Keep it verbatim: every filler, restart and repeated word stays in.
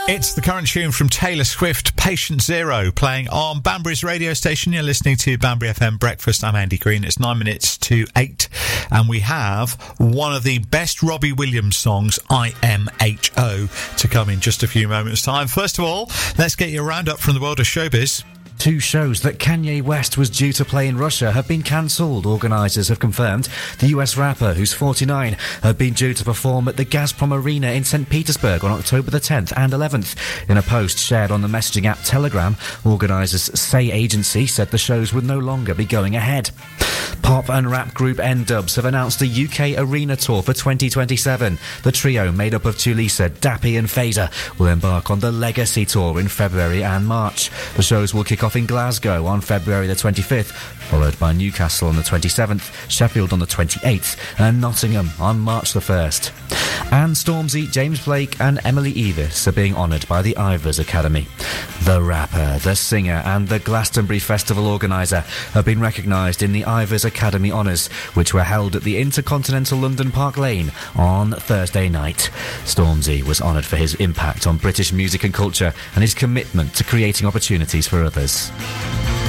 It's the current tune from Taylor Swift, Patient Zero, playing on Banbury's radio station. You're listening to Banbury F M Breakfast. I'm Andy Green. It's nine minutes to eight, and we have one of the best Robbie Williams songs, I M H O, to come in just a few moments' time. First of all, let's get your roundup from the world of showbiz. Two shows that Kanye West was due to play in Russia have been cancelled, organisers have confirmed. The U S rapper, who's forty-nine, had been due to perform at the Gazprom Arena in Saint Petersburg on October the tenth and eleventh. In a post shared on the messaging app Telegram, organisers Say Agency said the shows would no longer be going ahead. Pop and rap group N-Dubz have announced a U K arena tour for twenty twenty-seven. The trio, made up of Tulisa, Dappy and Phaser, will embark on the Legacy Tour in February and March. The shows will kick off in Glasgow on February the twenty-fifth, followed by Newcastle on the twenty-seventh, Sheffield on the twenty-eighth and Nottingham on March the first. And Stormzy, James Blake and Emily Evis are being honoured by the Ivors Academy. The rapper, the singer and the Glastonbury Festival organiser have been recognised in the Ivors Academy Honours, which were held at the Intercontinental London Park Lane on Thursday night. Stormzy was honoured for his impact on British music and culture and his commitment to creating opportunities for others.